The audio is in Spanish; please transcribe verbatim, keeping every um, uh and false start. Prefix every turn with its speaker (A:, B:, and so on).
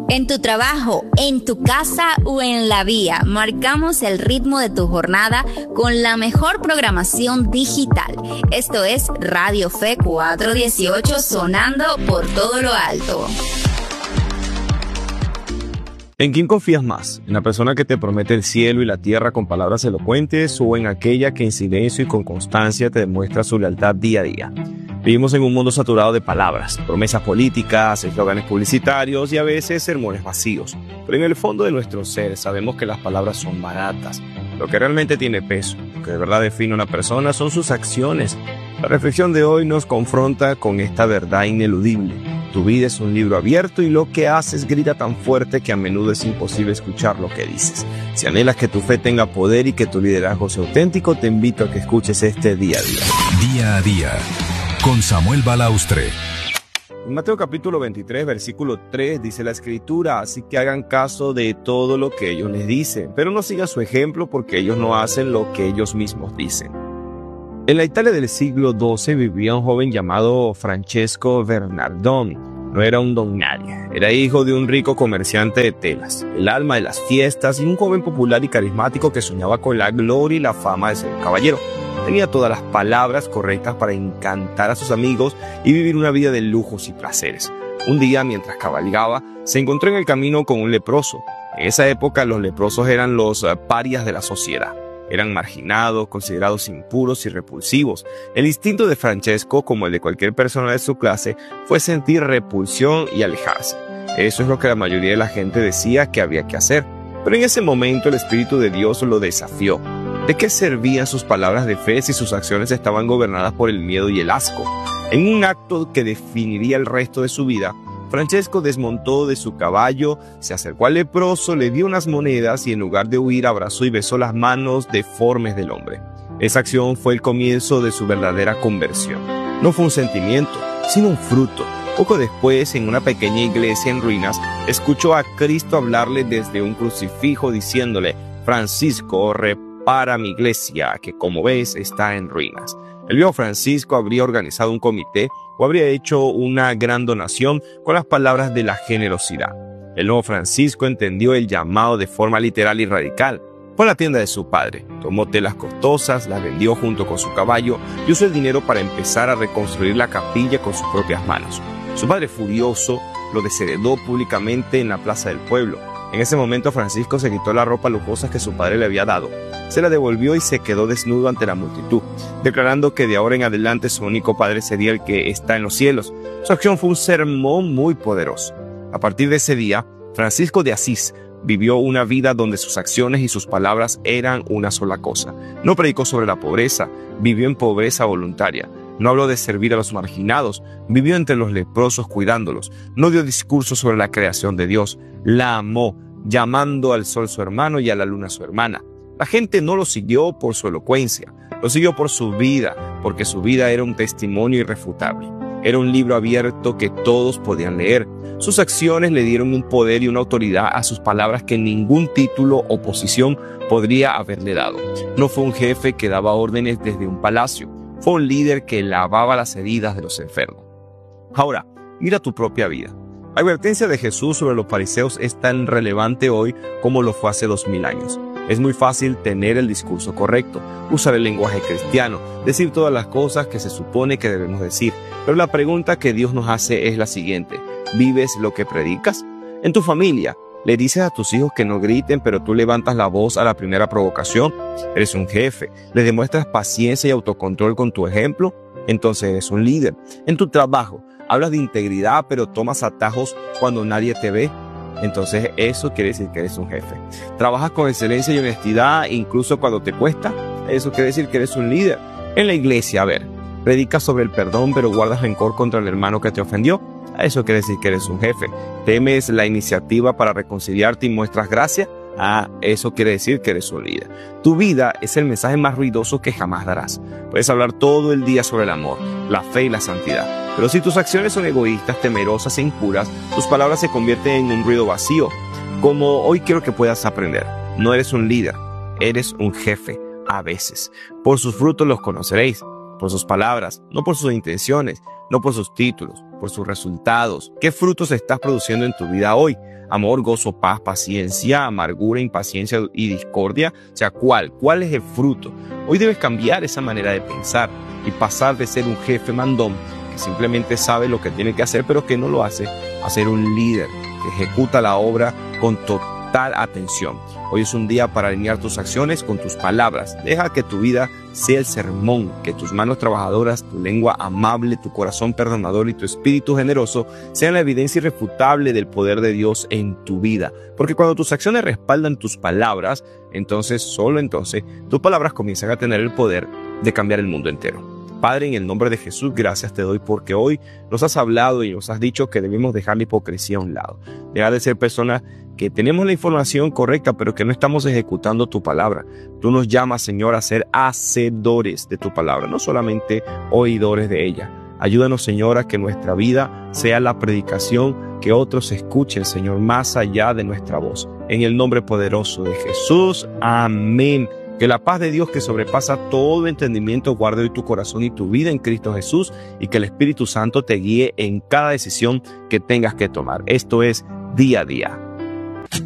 A: En tu trabajo, en tu casa o en la vía, marcamos el ritmo de tu jornada con la mejor programación digital. Esto es Radio Fe cuatrocientos dieciocho, sonando por todo lo alto.
B: ¿En quién confías más? ¿En la persona que te promete el cielo y la tierra con palabras elocuentes o en aquella que en silencio y con constancia te demuestra su lealtad día a día? Vivimos en un mundo saturado de palabras, promesas políticas, eslóganes publicitarios y a veces sermones vacíos. Pero en el fondo de nuestro ser sabemos que las palabras son baratas. Lo que realmente tiene peso, lo que de verdad define a una persona son sus acciones. La reflexión de hoy nos confronta con esta verdad ineludible. Tu vida es un libro abierto y lo que haces grita tan fuerte que a menudo es imposible escuchar lo que dices. Si anhelas que tu fe tenga poder y que tu liderazgo sea auténtico, te invito a que escuches este día a día.
C: Día a día, con Samuel Balaustre.
B: En Mateo capítulo veintitrés, versículo tres, dice la Escritura: así que hagan caso de todo lo que ellos les dicen, pero no sigan su ejemplo porque ellos no hacen lo que ellos mismos dicen. En la Italia del siglo doce vivía un joven llamado Francesco Bernardoni. No era un don nadie, era hijo de un rico comerciante de telas, el alma de las fiestas y un joven popular y carismático que soñaba con la gloria y la fama de ser un caballero. Tenía todas las palabras correctas para encantar a sus amigos y vivir una vida de lujos y placeres. Un día, mientras cabalgaba, se encontró en el camino con un leproso. En esa época, los leprosos eran los parias de la sociedad. Eran marginados, considerados impuros y repulsivos. El instinto de Francesco, como el de cualquier persona de su clase, fue sentir repulsión y alejarse. Eso es lo que la mayoría de la gente decía que había que hacer. Pero en ese momento el Espíritu de Dios lo desafió. ¿De qué servían sus palabras de fe si sus acciones estaban gobernadas por el miedo y el asco? En un acto que definiría el resto de su vida, Francesco desmontó de su caballo, se acercó al leproso, le dio unas monedas y en lugar de huir abrazó y besó las manos deformes del hombre. Esa acción fue el comienzo de su verdadera conversión. No fue un sentimiento, sino un fruto. Poco después, en una pequeña iglesia en ruinas, escuchó a Cristo hablarle desde un crucifijo diciéndole: Francisco, repara mi iglesia, que como ves está en ruinas. El viejo Francisco habría organizado un comité o habría hecho una gran donación con las palabras de la generosidad. El nuevo Francisco entendió el llamado de forma literal y radical. Fue a la tienda de su padre, tomó telas costosas, las vendió junto con su caballo y usó el dinero para empezar a reconstruir la capilla con sus propias manos. Su padre, furioso, lo desheredó públicamente en la plaza del pueblo. En ese momento Francisco se quitó la ropa lujosa que su padre le había dado, se la devolvió y se quedó desnudo ante la multitud, declarando que de ahora en adelante su único padre sería el que está en los cielos. Su acción fue un sermón muy poderoso. A partir de ese día, Francisco de Asís vivió una vida donde sus acciones y sus palabras eran una sola cosa. No predicó sobre la pobreza, vivió en pobreza voluntaria. No habló de servir a los marginados, vivió entre los leprosos cuidándolos. No dio discursos sobre la creación de Dios, la amó, llamando al sol su hermano y a la luna su hermana. La gente no lo siguió por su elocuencia, lo siguió por su vida, porque su vida era un testimonio irrefutable. Era un libro abierto que todos podían leer. Sus acciones le dieron un poder y una autoridad a sus palabras que ningún título o posición podría haberle dado. No fue un jefe que daba órdenes desde un palacio. Fue un líder que lavaba las heridas de los enfermos. Ahora, mira tu propia vida. La advertencia de Jesús sobre los fariseos es tan relevante hoy como lo fue hace dos mil años. Es muy fácil tener el discurso correcto, usar el lenguaje cristiano, decir todas las cosas que se supone que debemos decir. Pero la pregunta que Dios nos hace es la siguiente: ¿vives lo que predicas? En tu familia, ¿le dices a tus hijos que no griten, pero tú levantas la voz a la primera provocación? ¿Eres un jefe? ¿Le demuestras paciencia y autocontrol con tu ejemplo? Entonces eres un líder. En tu trabajo, hablas de integridad, pero tomas atajos cuando nadie te ve. Entonces eso quiere decir que eres un jefe. Trabajas con excelencia y honestidad incluso cuando te cuesta. Eso quiere decir que eres un líder. En la iglesia, a ver, predicas sobre el perdón, pero guardas rencor contra el hermano que te ofendió. Eso quiere decir que eres un jefe. ¿Temes la iniciativa para reconciliarte y muestras gracia? Ah, eso quiere decir que eres un líder. Tu vida es el mensaje más ruidoso que jamás darás. Puedes hablar todo el día sobre el amor, la fe y la santidad. Pero si tus acciones son egoístas, temerosas e impuras, tus palabras se convierten en un ruido vacío. Como hoy quiero que puedas aprender, no eres un líder, eres un jefe a veces. Por sus frutos los conoceréis, por sus palabras, no por sus intenciones, no por sus títulos. por sus resultados. ¿Qué frutos estás produciendo en tu vida hoy? Amor, gozo, paz, paciencia, amargura, impaciencia y discordia. O sea, ¿cuál? ¿Cuál es el fruto? Hoy debes cambiar esa manera de pensar y pasar de ser un jefe mandón que simplemente sabe lo que tiene que hacer pero que no lo hace, a ser un líder que ejecuta la obra con total atención. Hoy es un día para alinear tus acciones con tus palabras. Deja que tu vida sea el sermón, que tus manos trabajadoras, tu lengua amable, tu corazón perdonador y tu espíritu generoso sean la evidencia irrefutable del poder de Dios en tu vida. Porque cuando tus acciones respaldan tus palabras, entonces, solo entonces, tus palabras comienzan a tener el poder de cambiar el mundo entero. Padre, en el nombre de Jesús, gracias te doy porque hoy nos has hablado y nos has dicho que debemos dejar la hipocresía a un lado. Dejar de ser personas que tenemos la información correcta, pero que no estamos ejecutando tu palabra. Tú nos llamas, Señor, a ser hacedores de tu palabra, no solamente oidores de ella. Ayúdanos, Señor, a que nuestra vida sea la predicación que otros escuchen, Señor, más allá de nuestra voz. En el nombre poderoso de Jesús. Amén. Que la paz de Dios, que sobrepasa todo entendimiento, guarde hoy tu corazón y tu vida en Cristo Jesús, y que el Espíritu Santo te guíe en cada decisión que tengas que tomar. Esto es Día a Día.